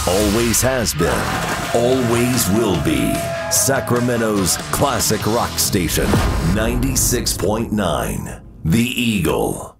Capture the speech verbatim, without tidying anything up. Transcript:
Always has been, always will be. Sacramento's classic rock station, ninety-six point nine, The Eagle.